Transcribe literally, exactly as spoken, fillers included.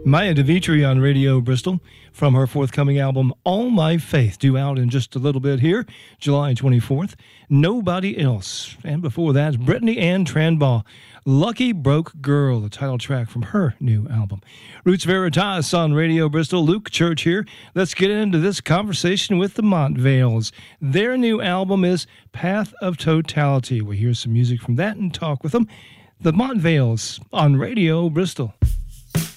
Maya DeVitri on Radio Bristol from her forthcoming album, All My Faith, due out in just a little bit here, July twenty-fourth. Nobody Else. And before that, Brittany Ann Tranbaugh, Lucky Broke Girl, the title track from her new album. Roots Veritas on Radio Bristol. Luke Church here. Let's get into this conversation with the Montvales. Their new album is Path of Totality. We'll hear some music from that and talk with them. The Montvales on Radio Bristol.